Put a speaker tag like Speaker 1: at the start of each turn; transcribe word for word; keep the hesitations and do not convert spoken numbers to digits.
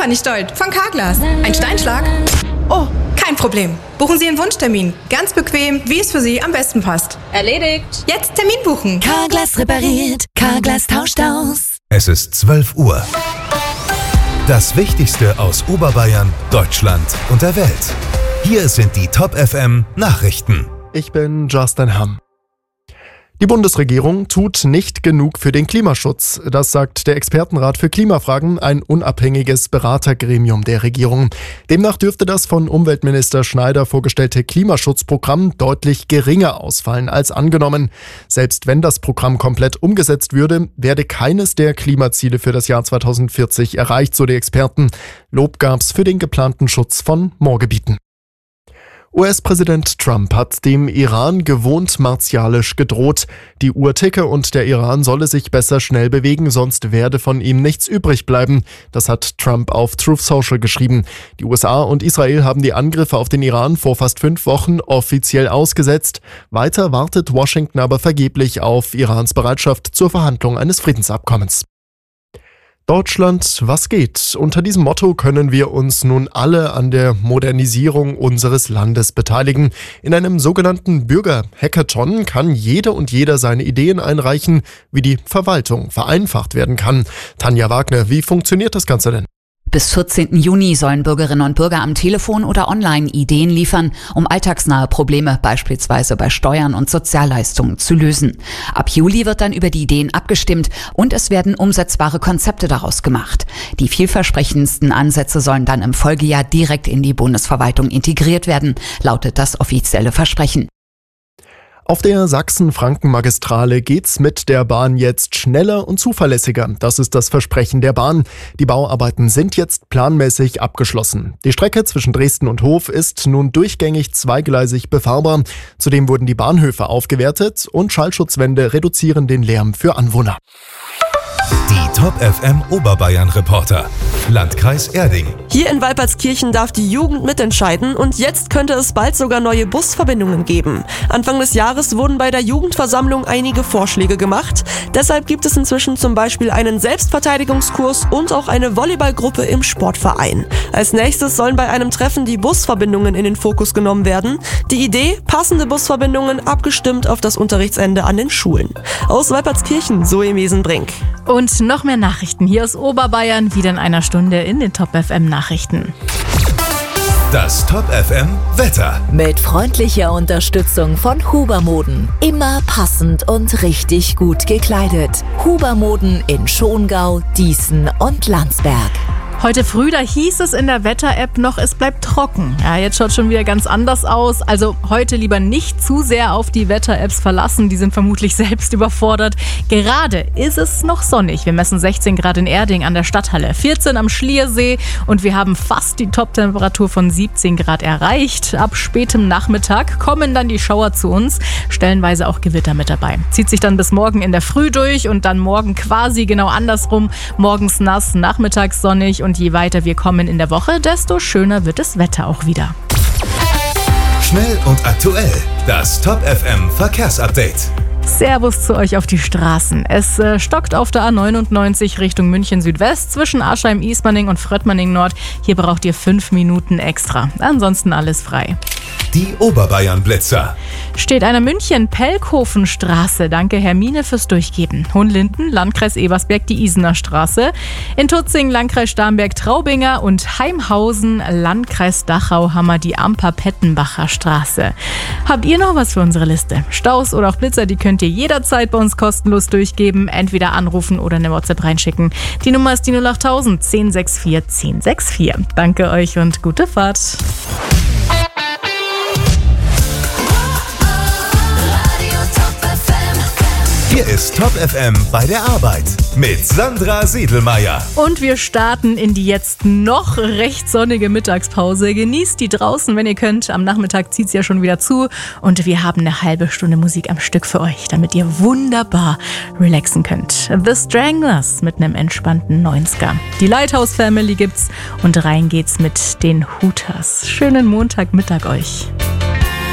Speaker 1: einfach nicht doll. Von Carglass. Ein Steinschlag? Oh, kein Problem. Buchen Sie einen Wunschtermin. Ganz bequem, wie es für Sie am besten passt.
Speaker 2: Erledigt.
Speaker 1: Jetzt Termin buchen.
Speaker 3: Carglass repariert. Carglass tauscht aus.
Speaker 4: Es ist zwölf Uhr. Das Wichtigste aus Oberbayern, Deutschland und der Welt. Hier sind die Top F M Nachrichten.
Speaker 5: Ich bin Justin Hamm. Die Bundesregierung tut nicht genug für den Klimaschutz. Das sagt der Expertenrat für Klimafragen, ein unabhängiges Beratergremium der Regierung. Demnach dürfte das von Umweltminister Schneider vorgestellte Klimaschutzprogramm deutlich geringer ausfallen als angenommen. Selbst wenn das Programm komplett umgesetzt würde, werde keines der Klimaziele für das Jahr zweitausendvierzig erreicht, so die Experten. Lob gab's für den geplanten Schutz von Moorgebieten. U S-Präsident Trump hat dem Iran gewohnt martialisch gedroht. Die Uhr ticke und der Iran solle sich besser schnell bewegen, sonst werde von ihm nichts übrig bleiben. Das hat Trump auf Truth Social geschrieben. Die U S A und Israel haben die Angriffe auf den Iran vor fast fünf Wochen offiziell ausgesetzt. Weiter wartet Washington aber vergeblich auf Irans Bereitschaft zur Verhandlung eines Friedensabkommens. Deutschland, was geht? Unter diesem Motto können wir uns nun alle an der Modernisierung unseres Landes beteiligen. In einem sogenannten Bürger-Hackathon kann jede und jeder seine Ideen einreichen, wie die Verwaltung vereinfacht werden kann. Tanja Wagner, wie funktioniert das Ganze denn?
Speaker 6: Bis vierzehnten Juni sollen Bürgerinnen und Bürger am Telefon oder online Ideen liefern, um alltagsnahe Probleme beispielsweise bei Steuern und Sozialleistungen zu lösen. Ab Juli wird dann über die Ideen abgestimmt und es werden umsetzbare Konzepte daraus gemacht. Die vielversprechendsten Ansätze sollen dann im Folgejahr direkt in die Bundesverwaltung integriert werden, lautet das offizielle Versprechen.
Speaker 5: Auf der Sachsen-Franken-Magistrale geht's mit der Bahn jetzt schneller und zuverlässiger. Das ist das Versprechen der Bahn. Die Bauarbeiten sind jetzt planmäßig abgeschlossen. Die Strecke zwischen Dresden und Hof ist nun durchgängig zweigleisig befahrbar. Zudem wurden die Bahnhöfe aufgewertet und Schallschutzwände reduzieren den Lärm für Anwohner.
Speaker 4: Die Top F M Oberbayern Reporter. Landkreis Erding.
Speaker 7: Hier in Weipertskirchen darf die Jugend mitentscheiden und jetzt könnte es bald sogar neue Busverbindungen geben. Anfang des Jahres wurden bei der Jugendversammlung einige Vorschläge gemacht. Deshalb gibt es inzwischen zum Beispiel einen Selbstverteidigungskurs und auch eine Volleyballgruppe im Sportverein. Als nächstes sollen bei einem Treffen die Busverbindungen in den Fokus genommen werden. Die Idee, passende Busverbindungen abgestimmt auf das Unterrichtsende an den Schulen. Aus Weipertskirchen, Zoe Mesenbrink.
Speaker 8: Und noch mehr Nachrichten hier aus Oberbayern, wieder in einer Stunde in den Top F M Nachrichten.
Speaker 4: Das Top F M Wetter.
Speaker 3: Mit freundlicher Unterstützung von Hubermoden. Immer passend und richtig gut gekleidet. Hubermoden in Schongau, Dießen und Landsberg.
Speaker 8: Heute früh, da hieß es in der Wetter-App noch, es bleibt trocken. Ja, jetzt schaut schon wieder ganz anders aus. Also heute lieber nicht zu sehr auf die Wetter-Apps verlassen. Die sind vermutlich selbst überfordert. Gerade ist es noch sonnig. Wir messen sechzehn Grad in Erding an der Stadthalle, vierzehn am Schliersee und wir haben fast die Top-Temperatur von siebzehn Grad erreicht. Ab spätem Nachmittag kommen dann die Schauer zu uns, stellenweise auch Gewitter mit dabei. Zieht sich dann bis morgen in der Früh durch und dann morgen quasi genau andersrum. Morgens nass, nachmittags sonnig. Und je weiter wir kommen in der Woche, desto schöner wird das Wetter auch wieder.
Speaker 4: Schnell und aktuell. Das Top F M Verkehrsupdate.
Speaker 8: Servus zu euch auf die Straßen. Es äh, stockt auf der A neunundneunzig Richtung München Südwest zwischen Aschheim, Ismaning und Fröttmanning Nord. Hier braucht ihr fünf Minuten extra. Ansonsten alles frei.
Speaker 4: Die Oberbayern-Blitzer.
Speaker 8: Steht einer München-Pelkhofenstraße. Danke Hermine fürs Durchgeben. Hohenlinden, Landkreis Ebersberg, die Isener Straße. In Tutzing, Landkreis Starnberg-Traubinger und Heimhausen, Landkreis Dachau, haben wir die Amper-Pettenbacher Straße. Habt ihr noch was für unsere Liste? Staus oder auch Blitzer, die könnt ihr jederzeit bei uns kostenlos durchgeben. Entweder anrufen oder eine WhatsApp reinschicken. Die Nummer ist die null acht null null eins null sechs vier eins null sechs vier. Danke euch und gute Fahrt.
Speaker 4: Hier ist Top F M bei der Arbeit mit Sandra Siedelmeier.
Speaker 8: Und wir starten in die jetzt noch recht sonnige Mittagspause. Genießt die draußen, wenn ihr könnt. Am Nachmittag zieht es ja schon wieder zu. Und wir haben eine halbe Stunde Musik am Stück für euch, damit ihr wunderbar relaxen könnt. The Stranglers mit einem entspannten neunziger. Die Lighthouse Family gibt's und rein geht's mit den Hooters. Schönen Montagmittag euch.